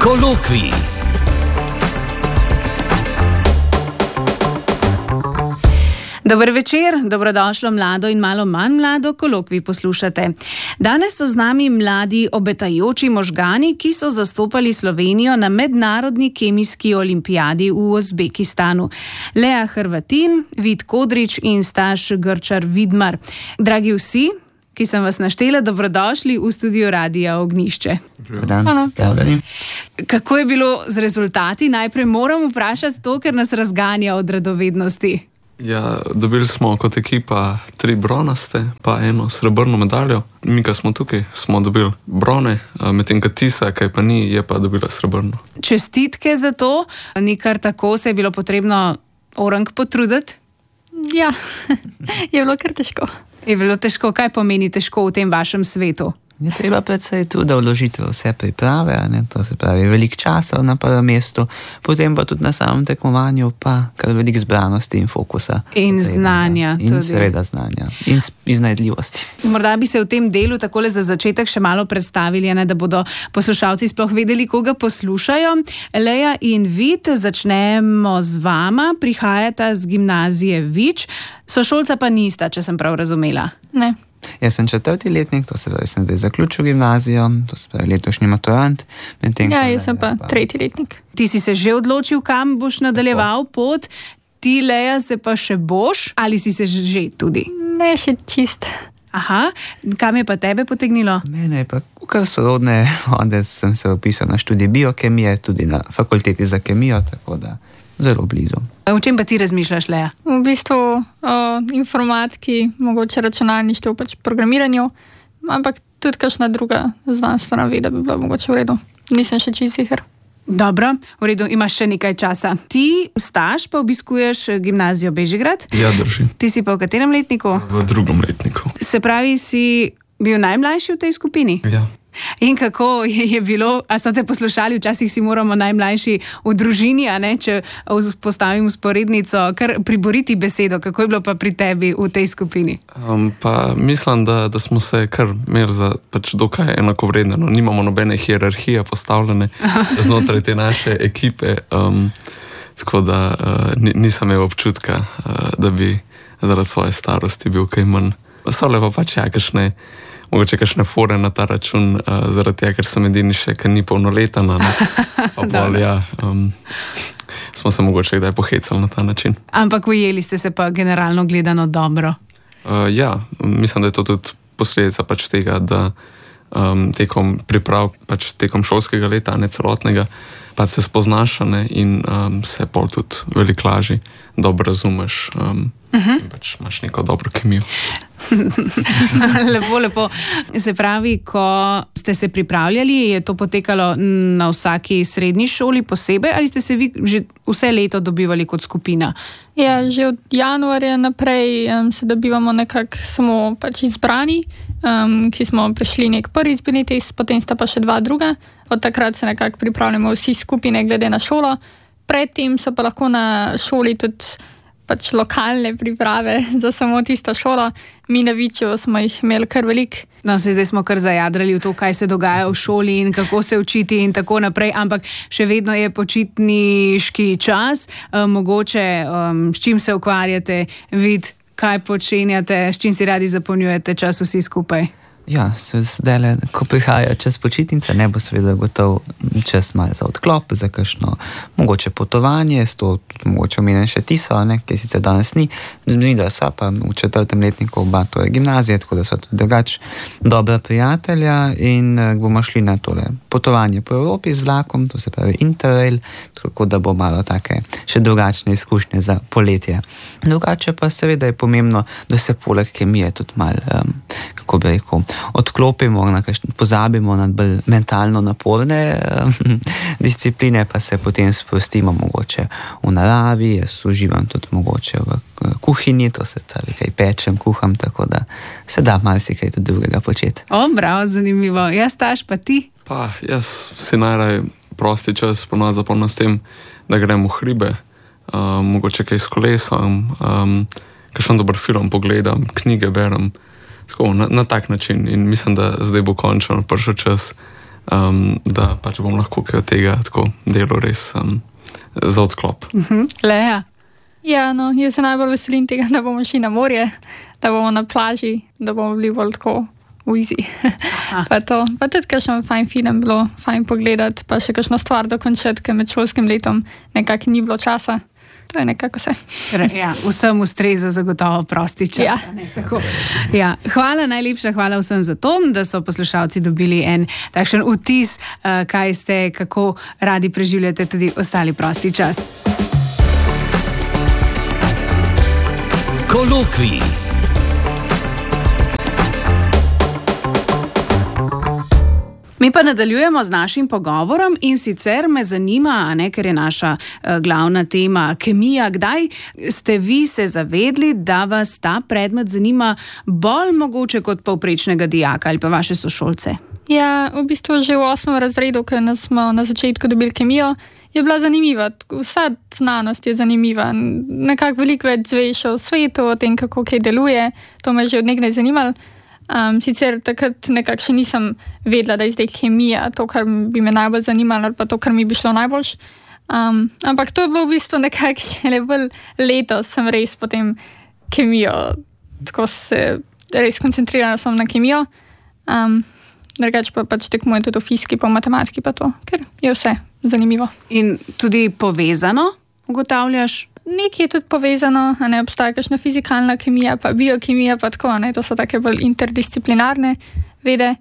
Kolokvij. Dober večer, dobrodošlo mlado in malo manj mlado, kolokvij poslušate. Danes so z nami mladi obetajoči možgani, ki so zastopali Slovenijo na mednarodni kemijski olimpijadi v Uzbekistanu. Lea Hrvatin, Vid Kodrič in Staš Grčar Vidmar. Dragi vsi, ki sem vas naštela, dobrodošli v studiu Radia Ognjišče. Kako je bilo z rezultati? Najprej moram vprašati to, ker nas razganja od radovednosti. Ja, dobili smo kot ekipa 3 bronaste, pa 1 srebrno medaljo. Mi, ki smo tukaj, smo dobili brone, medtem ko Tisa, ki pa ni, je pa dobila srebrno. Čestitke za to, ni kar tako, se je bilo potrebno orang potruditi? Ja, je bilo kar težko. Je bilo težko, kaj pomeni težko v tem vašem svetu? Je treba predvsej tudi vložiti vse priprave, to se pravi veliko časa na prvem mestu, potem pa tudi na samem tekmovanju pa kar veliko zbranosti in fokusa. In znanja. In tudi seveda znanja. In iznajdljivosti. Morda bi se v tem delu takole za začetek še malo predstavili, da bodo poslušalci sploh vedeli, koga poslušajo. Lea in Vid, začnemo z vama, prihajata z gimnazije Vič, sošolca pa nista, če sem prav razumela. Ne. Jaz sem 4. letnik, to se pravi, sem zdaj zaključil gimnazijo, to se pravi letošnji maturant. Ja, jaz sem pa 3. letnik. Ti si se že odločil, kam boš nadaljeval pot, ti, Lea, se pa še boš, ali si se že tudi? Ne, še čist. Aha, kam je pa tebe potegnilo? Mene je pa kar sorodne, onda sem se vpisal na študij biokemije, tudi na fakulteti za kemijo, tako da zelo blizu. O čem pa ti razmišljaš, Lea? V bistvu o informatiki, mogoče računalništvu, pač programiranju, ampak tudi kakšna druga znanstvena veda bi bila mogoče v redu. Nisem še čisto ziher. Dobro, v redu, imaš še nekaj časa. Ti, Staš, pa obiskuješ gimnazijo Bežigrad? Ja, drži. Ti si pa v katerem letniku? V 2. letniku. Se pravi, si bil najmlajši v tej skupini? Ja. In kako je bilo, a so te poslušali, včasih si moramo najmlajši v družini, če postavim vzporednico, kar priboriti besedo, kako je bilo pa pri tebi v tej skupini? Pa mislim, da smo se kar imeli za pač dokaj enakovredne, nimamo nobene hierarhije postavljene znotraj te naše ekipe, tako da nisem imel občutka, da bi zaradi svoje starosti bil kaj manj. So le pa pač mogoče kakšne fore na ta račun, zaradi tega, ker sem edini še, ker ni polnoleten, pa bolj, smo se mogoče kdaj pohecali na ta način. Ampak ujeli ste se pa generalno gledano dobro? Ja, mislim, da je to tudi posledica pač tega, da tekom priprav, pač tekom šolskega leta, ne celotnega, pa se spoznaš in se pol tudi veliko lažje, dobro razumeš, in pač imaš neko dobro kemijo. Lepo. Se pravi, ko ste se pripravljali, je to potekalo na vsaki srednji šoli posebej, ali ste se vi že vse leto dobivali kot skupina? Ja, že od januarja naprej se dobivamo nekako samo pač izbrani, ki smo prišli nek prvi izbirni test, potem sta pa še 2 druga. Od takrat se nekako pripravljamo vsi skupine glede na šolo. Predtem so pa lahko na šoli tudi pač lokalne priprave za samo tisto šolo. Mi na Viču smo jih imeli kar veliko. No, zdaj smo kar zajadrali v to, kaj se dogaja v šoli in kako se učiti in tako naprej, ampak še vedno je počitniški čas. Mogoče, s čim se ukvarjate, Vid, kaj počenjate, s čim si radi zapolnjujete čas vsi skupaj? Ja, zdaj, ko prihaja čas počitnice, ne bo seveda gotov čas malo za odklop, za kakšno mogoče potovanje, to mogoče omenjen še Tiso, ki sicer danes ni, da sva pa v 4. letniku oba, to je gimnazija, tako da sva tudi drugač dobra prijatelja in bomo šli na tole potovanje po Evropi z vlakom, to se pravi Interrail, tako da bo malo take še drugačne izkušnje za poletje. Drugače pa seveda je pomembno, da se poleg kemije tudi malo, kako bi rekel, odklopimo, pozabimo na bolj mentalno naporne discipline, pa se potem sprostimo mogoče v naravi, jaz uživam tudi mogoče v kuhinji, to se pravi, kaj pečem, kuham, tako da se da marsikaj tudi drugega početi. Bravo, zanimivo. Jaz, Staš, pa ti? Pa jaz si najraje prosti čas ponovno zapolnim s tem, da grem v hribe, mogoče kaj s kolesom, kakšen dober film pogledam, knjige berem, tako, na tak način in mislim, da zdaj bo končno prišel čas, da pač bom lahko kaj od tega tako delo res za odklop. Lea? Ja, no, jaz se najbolj veselim tega, da bomo šli na morje, da bomo na plaži, da bomo bili bolj tako easy. Pa tudi kakšen fajn film bilo, fajn pogledati, pa še kakšno stvar dokončati, ker med šolskim letom nekako ni bilo časa. To je nekako vse. Ja, vsem ustreza zagotovo prosti čas. Ja. Ja. Hvala, najlepša hvala vsem za to, da so poslušalci dobili en takšen vtis, kaj ste, kako radi preživljate tudi ostali prosti čas. Kolokvij. Mi pa nadaljujemo z našim pogovorom in sicer me zanima, ker je naša glavna tema kemija, kdaj ste vi se zavedli, da vas ta predmet zanima bolj mogoče kot povprečnega dijaka ali pa vaše sošolce? Ja, v bistvu že v 8. razredu, ko smo na začetku dobili kemijo, je bila zanimiva. Vsa znanost je zanimiva. Nekako veliko več zveš o svetu, o tem, kako kaj deluje. To me je že od nekdaj zanimalo. Sicer takrat nekako še nisem vedela, da je zdaj kemija to, kar bi me najbolj zanimalo, ali pa to, kar mi bi šlo najboljš. Ampak to je bilo v bistvu nekako šele bolj letos, sem res potem kemijo, tako se res koncentrirala sem na kemijo. Drugače pa pač tekmujem tudi v fiziki, pa v matematiki, pa to, ker je vse zanimivo. In tudi povezano ugotavljaš? Nekaj je tudi povezano, a ne obstaja kakšna fizikalna kemija, pa biokemija, pa tako, ne, to so take bolj interdisciplinarne vede.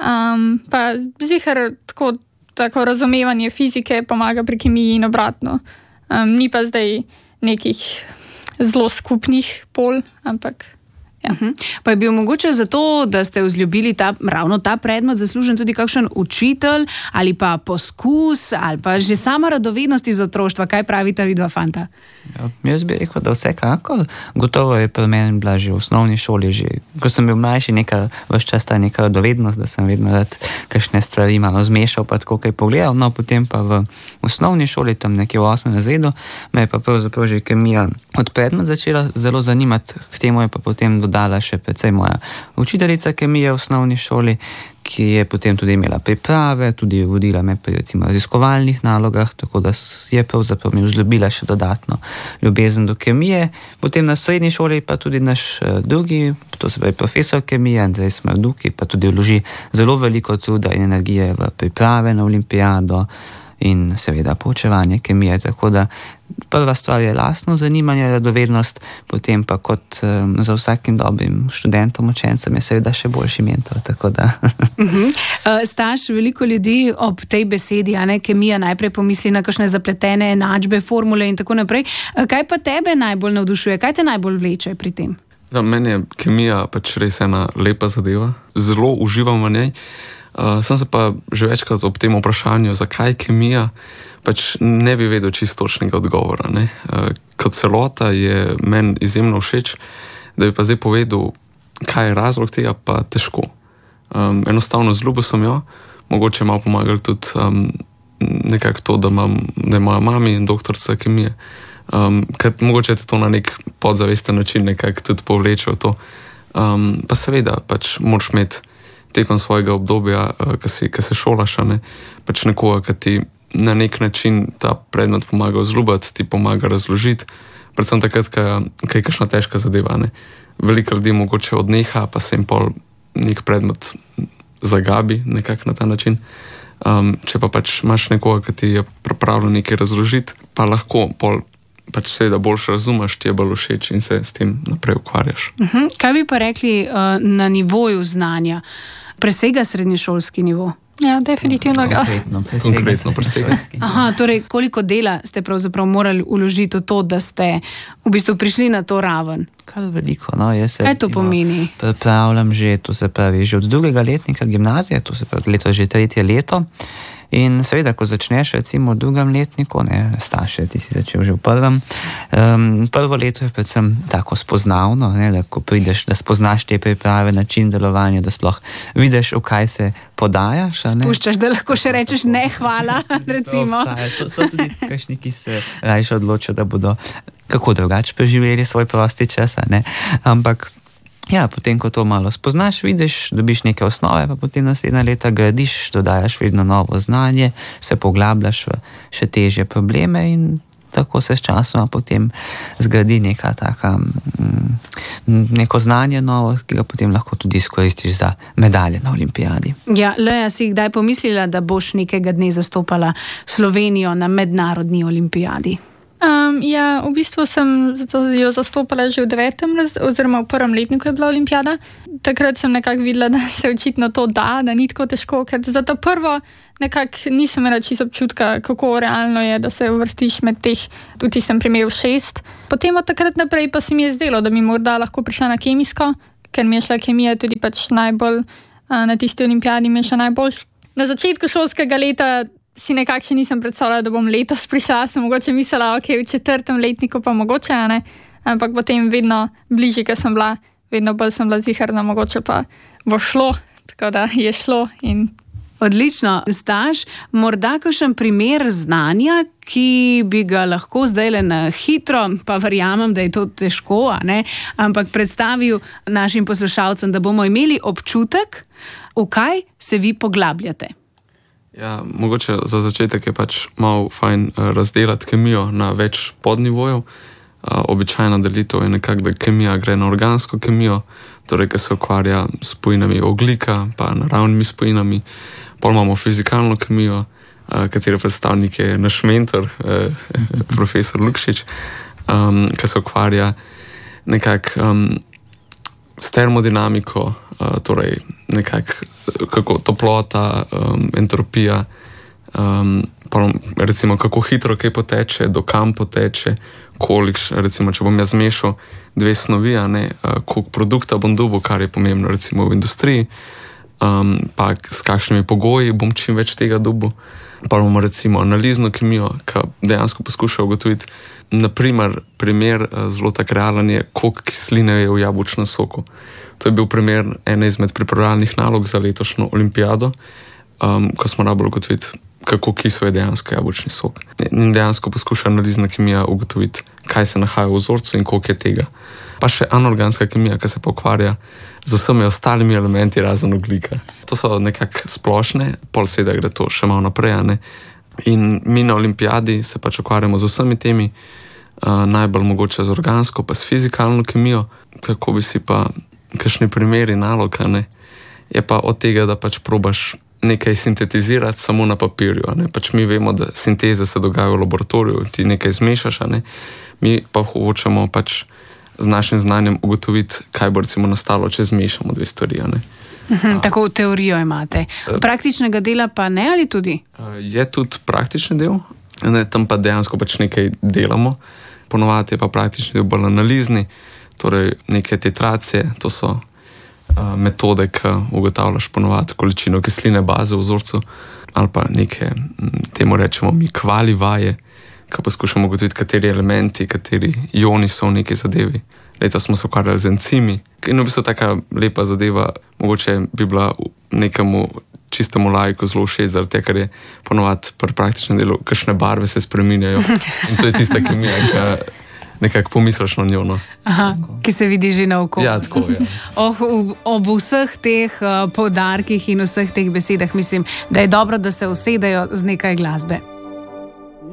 Pa zihar tako razumevanje fizike pomaga pri kemiji in obratno. Ni pa zdaj nekih zelo skupnih pol, ampak ja. Pa je bil mogoče zato, da ste vzljubili ravno ta predmet, zaslužen tudi kakšen učitelj ali pa poskus ali pa že sama radovednost iz otroštva? Kaj pravita vidva fanta? Ja, jaz bi rekel, da vsekakor. Gotovo je pri meni bila že v osnovni šoli, že ko sem bil mlajši, ves čas ta neka radovednost, da sem vedno rad kakšne stvari malo zmešal, pa tako kaj pogledal. No, potem pa v osnovni šoli, tam nekje v 8. razredu, me je pa pravzaprav že kemija od predmet začela zelo zanimati. K temu je pa potem dodala še precej moja učiteljica kemije v osnovni šoli, ki je potem tudi imela priprave, tudi vodila me pri recimo raziskovalnih nalogah, tako da je pravzaprav mi vzljubila še dodatno ljubezen do kemije. Potem na srednji šoli pa tudi naš drugi, to se pravi profesor kemije, Andrej Smrduk, ki pa tudi vloži zelo veliko truda in energije v priprave na olimpijado in seveda poučevanje kemije, tako da prva stvar je lastno zanimanje, radovednost, potem pa kot za vsakim dobrim študentom, učencem je seveda še boljši mentor, tako da. Staš, veliko ljudi ob tej besedi, kemija najprej pomisli na kakšne zapletene enačbe, formule in tako naprej. Kaj pa tebe najbolj navdušuje? Kaj te najbolj vleče pri tem? Za meni je kemija pač res ena lepa zadeva. Zelo uživam v njej. Sem se pa že večkrat ob tem vprašanju, zakaj kemija, pač ne bi vedel čisto točnega odgovora. Kot celota je meni izjemno všeč, da bi pa zdaj povedal, kaj je razlog tega, pa težko. Enostavno zljubil sem jo, mogoče malo pomagali tudi nekako to, da je moja mami doktorica kemije, ker mogoče te to na nek podzavesten način nekako tudi povleče v to. Pa seveda, pač moraš imeti tekom svojega obdobja, ki se šolaš, pač nekoga, ki ti na nek način ta predmet pomaga vzljubiti, ti pomaga razložiti, predvsem takrat, ko je kakšna težka zadeva. Veliko ljudi mogoče odneha, pa se jim pol nek predmet zagabi nekako na ta način. Če pa pač imaš nekoga, ki ti je pripravljen nekaj razložiti, pa lahko pol pač seveda boljše razumeš, ti je bolj všeč in se s tem naprej ukvarjaš. Kaj bi pa rekli na nivoju znanja? Presega srednješolski nivo? Ja, definitivno ga. Konkretno presega. Torej, koliko dela ste pravzaprav morali vložiti v to, da ste v bistvu prišli na to raven? Kar veliko, no. Kaj to pomeni? Pripravljam že, to se pravi, že od 2. letnika gimnazije, to se pravi, leto že 3. leto. In seveda, ko začneš recimo v 2. letniku, starše, ti si začel že v 1. Prvo leto je predvsem tako spoznavno, da ko prideš, da spoznaš te priprave, način delovanja, da sploh vidiš, v kaj se podajaš. Spuščaš, da lahko še rečeš ne, hvala, recimo. So tudi kakšni, ki se rajše odločijo, da bodo kako drugače preživeli svoj prosti čas, ampak Ja, potem, ko to malo spoznaš, vidiš, dobiš neke osnove, pa potem naslednja leta gradiš, dodajaš vedno novo znanje, se poglabljaš v še težje probleme in tako se s časoma potem zgradi neko znanje novo, ki ga potem lahko tudi izkoristiš za medalje na olimpijadi. Ja, Leja, si kdaj pomislila, da boš nekega dne zastopala Slovenijo na mednarodni olimpijadi? Ja, v bistvu sem jo zastopala že v 9. oziroma v 1. letniku je bila olimpijada. Takrat sem nekako videla, da se očitno to da ni tako težko, ker za to prvo nekako nisem imela čisto občutka, kako realno je, da se uvrstiš med teh, v tistem primeru 6. Potem od takrat naprej pa se mi je zdelo, da bi morda lahko prišla na kemijsko, ker mi je šla kemija tudi pač najbolj, na tisti olimpijadi mi je še najbolj. Na začetku šolskega leta si nekako še nisem predstavljala, da bom letos prišla, sem mogoče mislila, ok, v 4. letniku pa mogoče, ne? Ampak potem vedno bližje, ker sem bila, vedno bolj sem bila ziharna, mogoče pa bo šlo, tako da je šlo. Odlično, Staš, morda kakšen primer znanja, ki bi ga lahko zdaj na hitro, pa verjamem, da je to težko, ampak predstavil našim poslušalcem, da bomo imeli občutek, v kaj se vi poglabljate. Ja, mogoče za začetek je pač malo fajn razdelati kemijo na več podnivojev. Običajna delitev je nekako, da kemija gre na organsko kemijo, torej, ki se ukvarja s spojinami ogljika, pa naravnimi spojinami. Pol imamo fizikalno kemijo, katere predstavnik je naš mentor, profesor Lukšič, ki se ukvarja nekako s termodinamiko, torej nekako kako toplota, entropija, recimo kako hitro kaj poteče, do kam poteče, recimo, če bom jaz zmešal 2 snovi, koliko produkta bom dobil, kar je pomembno recimo v industriji, pa s kakšnimi pogoji bom čim več tega dobil. Pa imamo recimo analizno kemijo, ki dejansko poskuša ugotoviti, primer zelo tak realen je, koliko kisline je v jabolčnem soku. To je bil primer ene izmed pripravljalnih nalog za letošnjo olimpijado, ko smo rabili ugotoviti, kako kisel je dejansko jabolčni sok. In dejansko poskuša analizna kemija ugotoviti, kaj se nahaja v vzorcu in koliko je tega. Pa še anorganska kemija, ki se pokvarja z vsemi ostalimi elementi razen ogljika. To so nekako splošne, pol seveda gre to še malo naprej, In mi na olimpijadi se pač ukvarjamo z vsemi temi, najbolj mogoče z organsko, pa s fizikalno kemijo, kako bi si pa kakšni primeri nalog, je pa od tega, da pač probaš nekaj sintetizirati samo na papirju. Pač mi vemo, da sinteze se dogajajo v laboratoriju, ti nekaj zmešaš, mi pa hočemo pač z našim znanjem ugotoviti, kaj bo recimo nastalo, če zmešamo 2 stvari. Tako teorijo imate. Praktičnega dela pa ne ali tudi? Je tudi praktični del, tam pa dejansko pač nekaj delamo. Ponovadi je pa praktični del bolj analizni, torej neke titracije, to so metode, ki ugotavljaš ponovadi količino kisline baze v vzorcu, ali pa neke, temu rečemo mi kvali vaje, ki poskušamo ugotoviti, kateri elementi, kateri ioni so v neki zadevi. Letos smo se ukvarjali z encimi, in v bistvu taka lepa zadeva, mogoče bi bila nekemu čistemu laiku zelo všeč, zaradi tega, ker je ponovadi pri praktičnem delu, kakšne barve se spreminjajo. In to je tista kemija, ki nekako pomisliš na njo. Aha, ki se vidi že na oko. Ja, tako je. Ob vseh teh poudarkih in vseh teh besedah mislim, da je dobro, da se usedejo z nekaj glasbe.